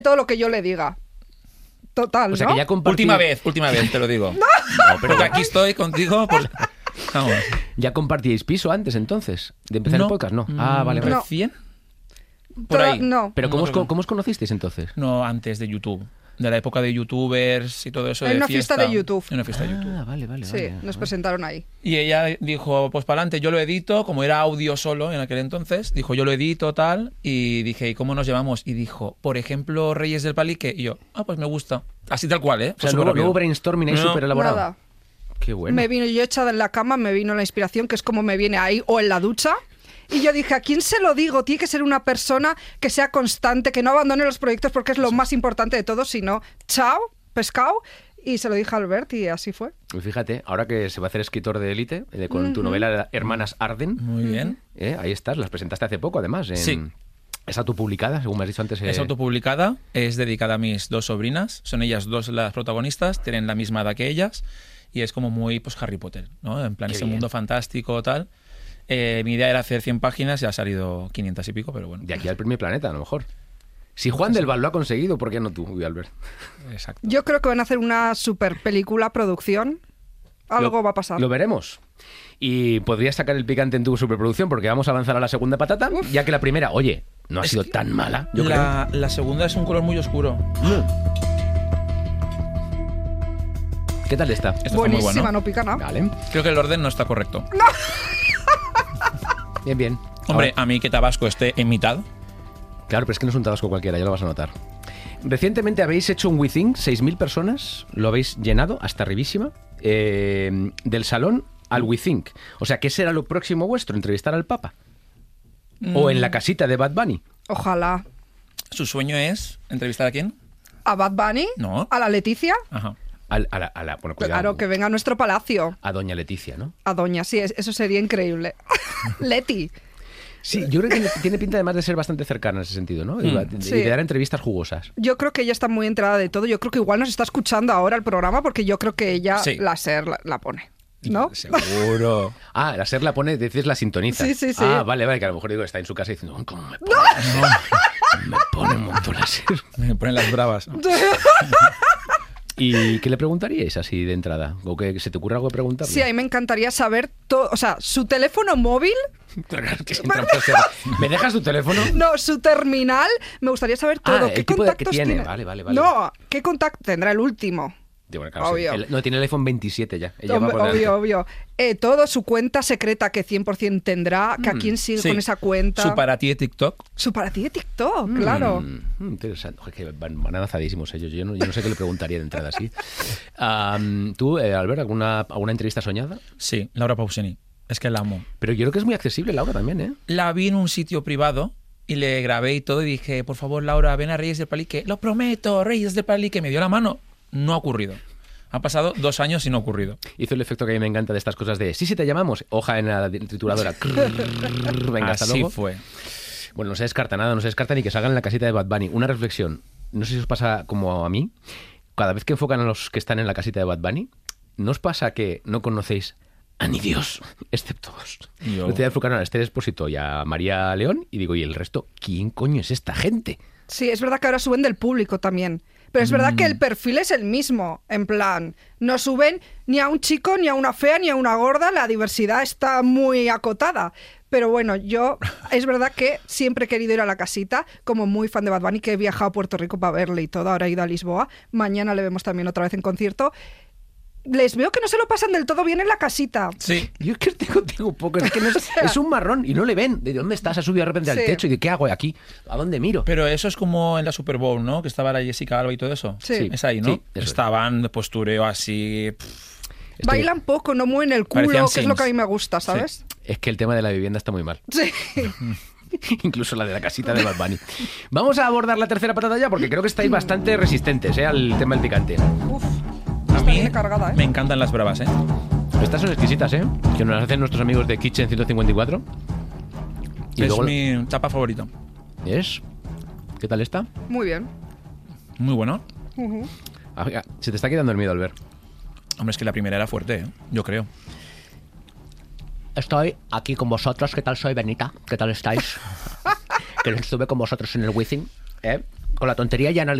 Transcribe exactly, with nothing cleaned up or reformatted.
todo lo que yo le diga. Total, O sea ¿no? que ya compartí... Última vez, última vez, te lo digo. No, pero que aquí estoy contigo, pues... Vamos. ¿Ya compartíais piso antes, entonces? ¿De empezar No. el podcast? No. Ah, vale, vale. No. ¿Recién? Por Todo- ahí. No. ¿Pero cómo os, No, co- cómo os conocisteis entonces? No, antes de YouTube. De la época de youtubers y todo eso. En de una fiesta de YouTube. En una fiesta de YouTube. Ah, vale, vale. Sí, vale, nos vale. presentaron ahí. Y ella dijo, pues para adelante, yo lo edito, como era audio solo en aquel entonces, dijo, yo lo edito, tal, y dije, ¿y cómo nos llevamos? Y dijo, por ejemplo, Reyes del Palique, y yo, ah, pues me gusta. Así tal cual, ¿eh? O sea, Fue luego, superrápido. luego brainstorming ahí No. súper elaborado. Nada. Qué bueno. Me vino yo echada en la cama, me vino la inspiración, que es como me viene ahí, o en la ducha. Y yo dije, ¿a quién se lo digo? Tiene que ser una persona que sea constante, que no abandone los proyectos porque es lo más importante de todo, sino chao, pescado. Y se lo dije a Albert y así fue. Y fíjate, ahora que se va a hacer escritor de élite, eh, con tu novela Hermanas Arden, Muy bien. eh, ahí estás, las presentaste hace poco además. En... Sí. Es autopublicada, según me has dicho antes. eh, Es autopublicada, es dedicada a mis dos sobrinas, son ellas dos las protagonistas, tienen la misma edad que ellas y es como muy pues Harry Potter, ¿no? En plan Qué ese bien. mundo fantástico tal. Eh, mi idea era hacer cien páginas y ha salido quinientas y pico, pero bueno. De aquí al primer planeta, a lo mejor. Si Juan del Val lo ha conseguido, ¿por qué no tú, Uy, Albert? Exacto. Yo creo que van a hacer una super película, producción. Algo Lo- va a pasar. Lo veremos. Y podrías sacar el picante en tu superproducción porque vamos a avanzar a la segunda patata, ya que la primera, oye, no ha Es sido que tan mala, yo La, la segunda es un color muy oscuro. creo. Mm. ¿Qué tal está? Esto está muy Buenísima, bueno. no pica nada. Vale. Creo que el orden no está correcto. Bien, bien. Hombre, Ahora- a mí que Tabasco esté en mitad. Claro, pero es que no es un tabasco cualquiera, ya lo vas a notar. Recientemente habéis hecho un WeThink, seis mil personas, lo habéis llenado hasta arribísima, eh, del salón al WeThink. O sea, ¿qué será lo próximo vuestro? ¿Entrevistar al Papa? ¿O en la casita de Bad Bunny? Ojalá. Su sueño es entrevistar a quién. ¿A Bad Bunny? No. ¿A la Leticia? Ajá. Al- a la, a la- bueno, cuidado, Claro, que venga a nuestro palacio. a doña Leticia, ¿no? A Doña, sí, es- eso sería increíble. Leti. Sí, yo creo que tiene, tiene pinta además de ser bastante cercana en ese sentido, ¿no? Y Mm. va- y Sí. de dar entrevistas jugosas. Yo creo que ella está muy enterada de todo. Yo creo que igual nos está escuchando ahora el programa porque yo creo que ella Sí. la SER la, la pone. ¿No? Seguro. Ah, la SER la pone, decís la sintoniza. Sí, sí, sí. Ah, vale, vale, que a lo mejor digo, está en su casa diciendo, ¿cómo me pone? Me pone un montón la SER. Me ponen las bravas. ¿no? ¿Y qué le preguntaríais así de entrada? ¿O que se te ocurre algo de preguntarle? Sí, a mí me encantaría saber todo. O sea, su teléfono móvil, Claro, que si entra por SER. ¿Me dejas tu teléfono? no, su terminal. Me gustaría saber todo. Ah, el ¿Qué tipo de- que contactos tiene. Vale, vale, vale. No, ¿qué contacto tendrá el último? Sí, bueno, claro, sí. Obvio. El- no, tiene el iPhone veintisiete ya. Ella va Hombre, por delante. obvio, obvio. Eh, todo, su cuenta secreta que cien por ciento tendrá, que a quién sigue Sí. con esa cuenta. Su para ti de TikTok. Su para ti de TikTok, claro. Mm, mm, interesante. Joder, que van, van avanzadísimos ellos. Yo no, yo no sé qué le preguntaría de entrada así. Am, ¿Tú, eh, Albert, alguna, alguna entrevista soñada? Sí, Laura Pausini. Es que la amo. Pero yo creo que es muy accesible, Laura, también, ¿eh? La vi en un sitio privado y le grabé y todo y dije, por favor, Laura, ven a Reyes del Palique. Lo prometo, Reyes del Palique. Me dio la mano. No ha ocurrido. Han pasado dos años y no ha ocurrido. Hizo el efecto que a mí me encanta de estas cosas de, sí, sí, te llamamos, hoja en la trituradora. Crrr, Venga, hasta Así luego. fue. Bueno, no se descarta nada, no se descarta ni que salgan en la casita de Bad Bunny. Una reflexión, no sé si os pasa como a mí, cada vez que enfocan a los que están en la casita de Bad Bunny, ¿no os pasa que no conocéis a ni Dios, excepto dos? Yo. No te enfocaron a Esther Expósito y a María León y digo, ¿y el resto? ¿Quién coño es esta gente? Sí, es verdad que ahora suben del público también. Pero es verdad que Mm. el perfil es el mismo. En plan, no suben ni a un chico, ni a una fea, ni a una gorda. La diversidad está muy acotada. Pero bueno, yo es verdad que siempre he querido ir a la casita, como muy fan de Bad Bunny, que he viajado a Puerto Rico para verle y todo. Ahora he ido a Lisboa. Mañana le vemos también otra vez en concierto. Les veo que no se lo pasan del todo bien en la casita. Sí. Yo es que tengo, tengo un poco, es que no es, es un marrón y no le ven. ¿De dónde estás? Ha subido de repente al Sí. techo y ¿de qué hago aquí? ¿A dónde miro? Pero eso es como en la Super Bowl, ¿no? Que estaba la Jessica Alba y todo eso. Sí. Es ahí, ¿no? Sí, eso es. Estaban de postureo así. pff. Estoy- Bailan poco, no mueven el culo, Parecían que es lo que a mí Sims. me gusta, ¿sabes? Es que el tema de la vivienda está muy mal. Sí. Incluso la de la casita de Bad Bunny. Vamos a abordar la tercera patata ya porque creo que estáis bastante resistentes, ¿eh? Al tema del picante. Uf. A Está mí bien cargada, ¿eh? me encantan las bravas, ¿eh? Estas son exquisitas, ¿eh? Que nos las hacen nuestros amigos de Kitchen ciento cincuenta y cuatro. Y es luego... mi tapa favorita. ¿Es? ¿Qué tal está? Muy bien. Muy bueno. Ujú. Ah, ah, se te está quedando el miedo, Albert. Hombre, es que la primera era fuerte, ¿eh? Yo creo. Estoy aquí con vosotros. ¿Qué tal soy, Benita? ¿Qué tal estáis? Que estuve con vosotros en el WeThink, ¿eh? con la tontería ya